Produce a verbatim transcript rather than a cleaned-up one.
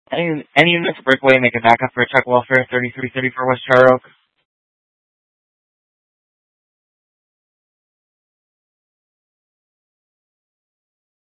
Any, any units Brickway make a backup for check welfare thirty-three thirty-four West Charter Oak.